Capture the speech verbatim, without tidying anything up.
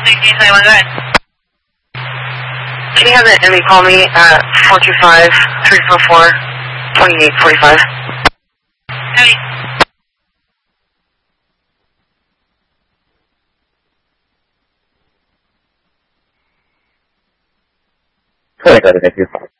sixteen seventy-one, go ahead. Can you have the enemy call me at four two five, three four four, two eight four five? Heavy. Correct, thank you.